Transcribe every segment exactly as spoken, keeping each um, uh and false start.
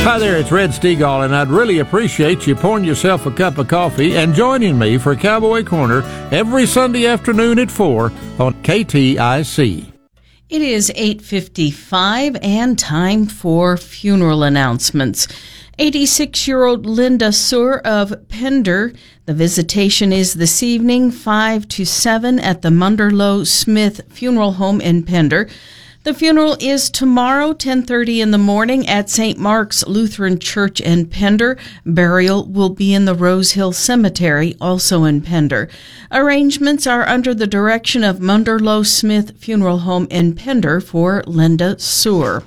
Hi there, it's Red Stegall, and I'd really appreciate you pouring yourself a cup of coffee and joining me for Cowboy Corner every Sunday afternoon at four on K T I C. It is eight fifty-five and time for funeral announcements. eighty-six-year-old Linda Suhr of Pender. The visitation is this evening, five to seven at the Munderloh Smith Funeral Home in Pender. The funeral is tomorrow, ten thirty in the morning at Saint Mark's Lutheran Church in Pender. Burial will be in the Rose Hill Cemetery, also in Pender. Arrangements are under the direction of Munderloh Smith Funeral Home in Pender for Linda Suhr.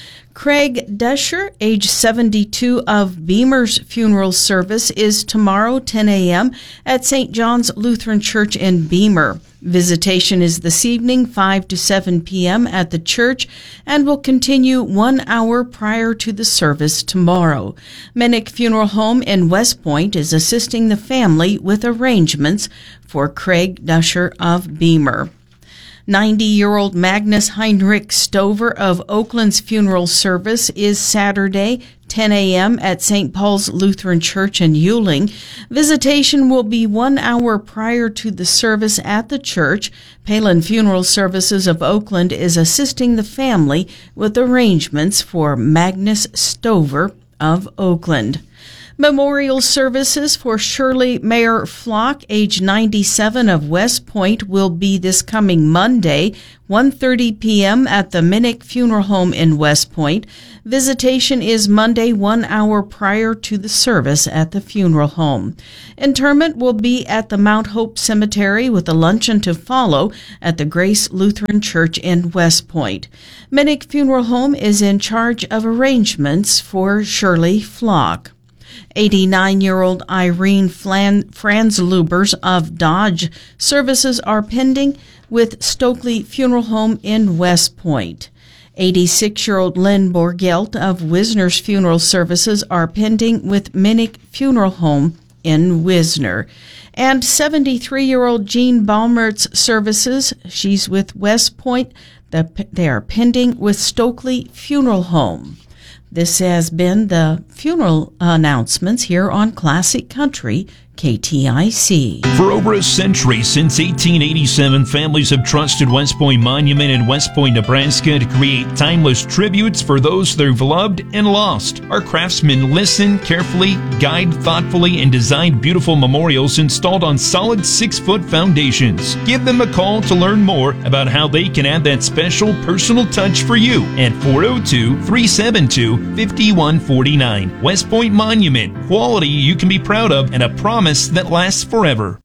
Craig Desher, age seventy-two, of Beamer's funeral service is tomorrow, ten a.m. at Saint John's Lutheran Church in Beamer. Visitation is this evening, five to seven p.m. at the church, and will continue one hour prior to the service tomorrow. Minnick Funeral Home in West Point is assisting the family with arrangements for Craig Desher of Beamer. ninety-year-old Magnus Heinrich Stover of Oakland's funeral service is Saturday, ten a.m. at Saint Paul's Lutheran Church in Yuling. Visitation will be one hour prior to the service at the church. Palin Funeral Services of Oakland is assisting the family with arrangements for Magnus Stover of Oakland. Memorial services for Shirley Mayer Flock, age ninety-seven, of West Point, will be this coming Monday, one thirty p.m. at the Minnick Funeral Home in West Point. Visitation is Monday, one hour prior to the service at the funeral home. Interment will be at the Mount Hope Cemetery with a luncheon to follow at the Grace Lutheran Church in West Point. Minnick Funeral Home is in charge of arrangements for Shirley Flock. eighty-nine-year-old Irene Flan- Franzlubers of Dodge services are pending with Stokely Funeral Home in West Point. eighty-six-year-old Lynn Borgelt of Wisner's Funeral Services are pending with Minnick Funeral Home in Wisner. And seventy-three-year-old Jean Balmert's services, she's with West Point, they are pending with Stokely Funeral Home. This has been the funeral announcements here on Classic Country, K T I C. For over a century, since eighteen eighty-seven, families have trusted West Point Monument in West Point, Nebraska to create timeless tributes for those they've loved and lost. Our craftsmen listen carefully, guide thoughtfully, and design beautiful memorials installed on solid six-foot foundations. Give them a call to learn more about how they can add that special personal touch for you at four oh two, three seven two, five one four nine. West Point Monument, quality you can be proud of and a promise that lasts forever.